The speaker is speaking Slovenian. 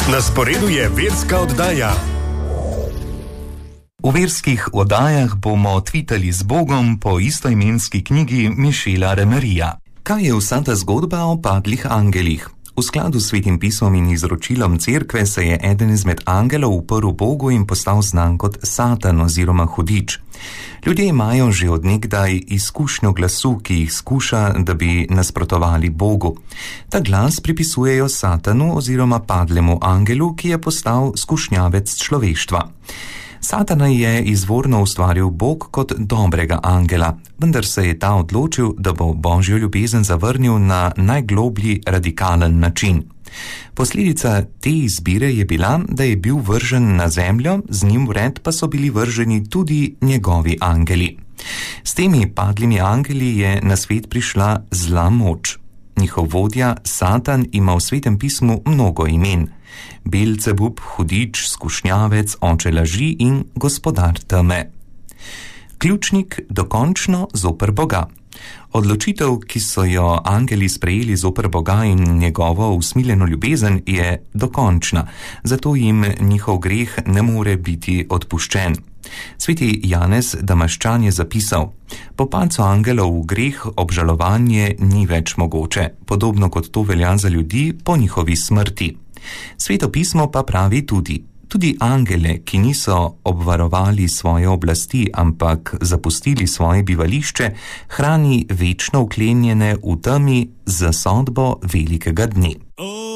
Na sporedu je verska oddaja. V verskih oddajah bomo tvitali z Bogom po istoimenski knjigi Michela Remerija. Kaj je vsa ta zgodba o padlih angelih? V skladu s Svetim pismom in izročilom cerkve se je eden izmed angelov uprl Bogu in postal znan kot Satan oziroma hudič. Ljudje imajo že od nekdaj izkušnjo glasu, ki jih skuša, da bi nasprotovali Bogu. Ta glas pripisujejo Satanu oziroma padlemu angelu, ki je postal skušnjavec človeštva. Satana je izvorno ustvaril Bog kot dobrega angela, vendar se je ta odločil, da bo Božjo ljubezen zavrnil na najgloblji radikalen način. Posledica te izbire je bila, da je bil vržen na zemljo, z njim vred pa so bili vrženi tudi njegovi angeli. S temi padlimi angeli je na svet prišla zla moč. Njihov vodja, Satan, ima v Svetem pismu mnogo imen. Belcebub, hudič, skušnjavec, oče laži in gospodar teme. Ključnik dokončno zoper Boga. Odločitev, ki so jo angeli sprejeli zoper Boga in njegovo usmiljeno ljubezen, je dokončna, zato jim njihov greh ne more biti odpuščen. Sveti Janez Damaščan je zapisal: po padcu angelov v greh obžalovanje ni več mogoče, podobno kot to velja za ljudi po njihovi smrti. Sveto pismo pa pravi tudi angele, ki niso obvarovali svoje oblasti, ampak zapustili svoje bivališče, hrani večno vklenjene v temi za sodbo velikega dne.